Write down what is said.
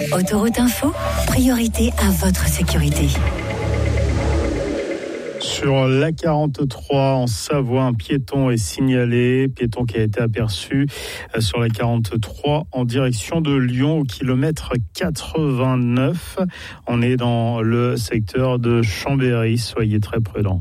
Autoroute Info, priorité à votre sécurité. Sur la 43 en Savoie, un piéton est signalé, piéton qui a été aperçu sur la 43 en direction de Lyon au kilomètre 89. On est dans le secteur de Chambéry, soyez très prudents.